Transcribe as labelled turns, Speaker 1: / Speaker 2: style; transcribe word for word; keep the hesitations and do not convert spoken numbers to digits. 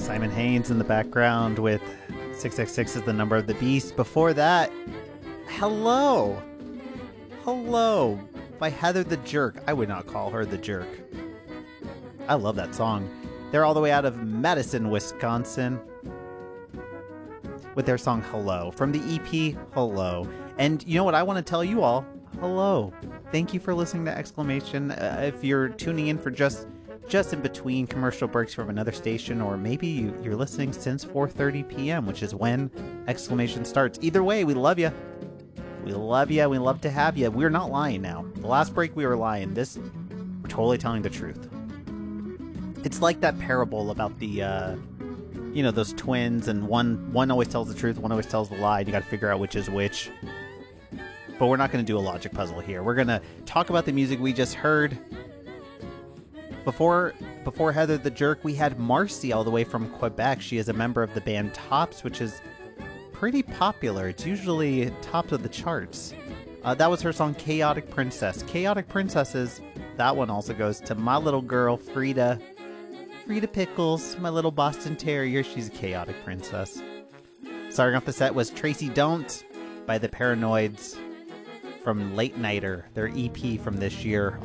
Speaker 1: Simon Haynes in the background with six six six is the number of the beast. Before that, Hello. Hello by Heather the Jerk. I would not call her the Jerk. I love that song. They're all the way out of Madison, Wisconsin with their song Hello from the E P Hello. And you know what I want to tell you all? Hello. Thank you for listening to Exclamation. Uh, if you're tuning in for just just in between commercial breaks from another station, or maybe you, you're listening since four thirty p.m., which is when Exclamation starts. Either way, we love you. We love you. We love to have you. We're not lying now. The last break we were lying. This, we're totally telling the truth. It's like that parable about the, uh, you know, those twins, and one one always tells the truth, one always tells the lie, and you got to figure out which is which. But we're not going to do a logic puzzle here. We're going to talk about the music we just heard. Before before Heather the Jerk, we had Marcy all the way from Quebec. She is a member of the band Tops, which is pretty popular. It's usually top of the charts. Uh, that was her song Chaotic Princess. Chaotic Princesses, that one also goes to my little girl, Frida. Frida Pickles, my little Boston Terrier. She's a chaotic princess. Starting off the set was Tracy Don't by the Paranoids from Late Nighter, their E P from this year.